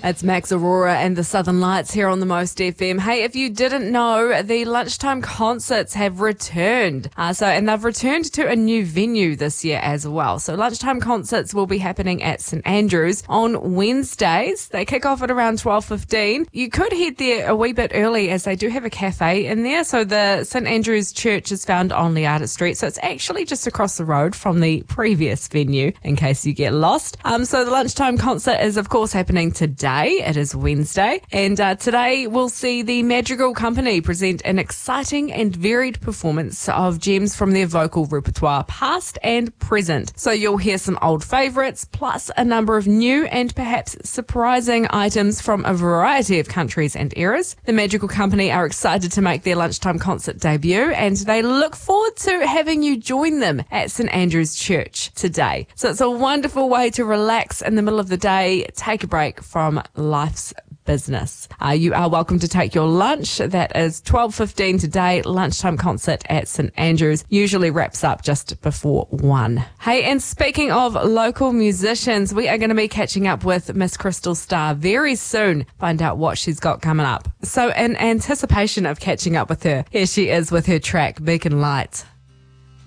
It's Max Aurora and the Southern Lights here on the Most FM. Hey, if you didn't know, the lunchtime concerts have returned. And they've returned to a new venue this year as well. So lunchtime concerts will be happening at St Andrews on Wednesdays. They kick off at around 12:15. You could head there a wee bit early as they do have a cafe in there. So the St Andrews Church is found on Liata Street. So it's actually just across the road from the previous venue in case you get lost. So the lunchtime concert is of course happening today. It is Wednesday, and today we'll see the Madrigal Company present an exciting and varied performance of gems from their vocal repertoire, past and present. So you'll hear some old favourites, plus a number of new and perhaps surprising items from a variety of countries and eras. The Madrigal Company are excited to make their lunchtime concert debut, and they look forward to having you join them at St Andrews Church today. So it's a wonderful way to relax in the middle of the day, take a break from life's business. You are welcome to take your lunch. That is 12:15 today. Lunchtime concert at St Andrews usually wraps up just before 1. Hey, and speaking of local musicians, we are going to be catching up with Miss Crystal Starr very soon. Find out what she's got coming up. So in anticipation of catching up with her, here she is with her track Beacon Light.